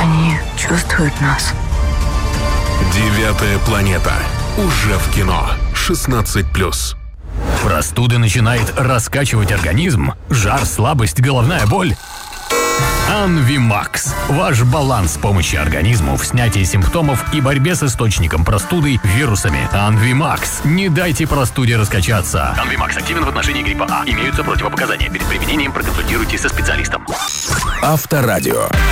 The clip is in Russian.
Они чувствуют нас. «Девятая планета». Уже в кино. 16+. Простуда начинает раскачивать организм? Жар, слабость, головная боль? Анвимакс. Ваш баланс помощи организму в снятии симптомов и борьбе с источником простуды вирусами. Анвимакс. Не дайте простуде раскачаться. Анвимакс активен в отношении гриппа А. Имеются противопоказания. Перед применением проконсультируйтесь со специалистом. Авторадио.